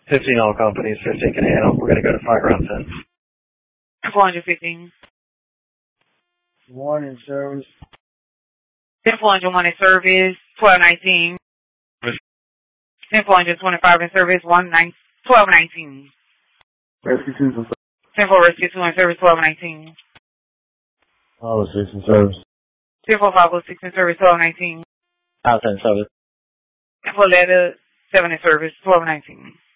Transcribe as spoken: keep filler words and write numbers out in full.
fifteen all companies, fifteen can handle. We're going to go to five round ten. four fifteen. One in service. ten four one in service, twelve nineteen. ten four twenty-five in service, one nine, twelve nineteen. Rescue two in service. ten four Rescue two in service, twelve nineteen. five oh six in service. ten four five oh six in service, twelve nineteen. Out ten service. ten four letter seven in service, twelve nineteen.